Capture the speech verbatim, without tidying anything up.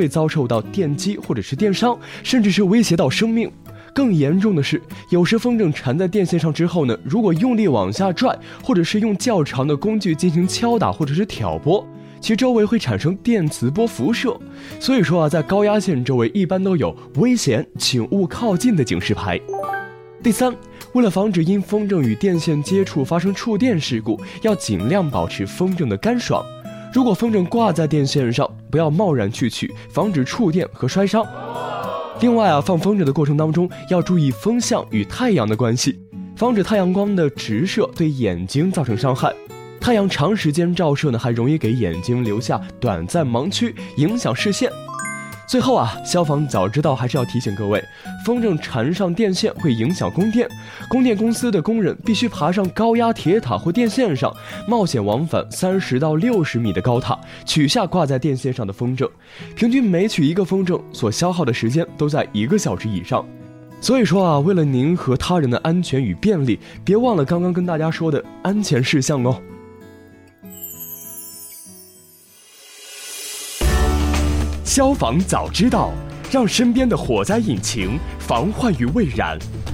会遭受到电击或者是电伤，甚至是威胁到生命。更严重的是，有时风筝缠在电线上之后呢，如果用力往下拽，或者是用较长的工具进行敲打或者是挑拨，其周围会产生电磁波辐射。所以说啊，在高压线周围一般都有危险请勿靠近的警示牌。第三，为了防止因风筝与电线接触发生触电事故，要尽量保持风筝的干爽。如果风筝挂在电线上，不要贸然去取，防止触电和摔伤。另外啊，放风筝的过程当中要注意风向与太阳的关系，防止太阳光的直射对眼睛造成伤害。太阳长时间照射呢，还容易给眼睛留下短暂盲区，影响视线。最后啊，消防早知道还是要提醒各位，风筝缠上电线会影响供电，供电公司的工人必须爬上高压铁塔或电线上，冒险往返三十到六十米的高塔，取下挂在电线上的风筝，平均每取一个风筝所消耗的时间都在一个小时以上。所以说啊，为了您和他人的安全与便利，别忘了刚刚跟大家说的安全事项哦。消防早知道，让身边的火灾引擎防患于未然。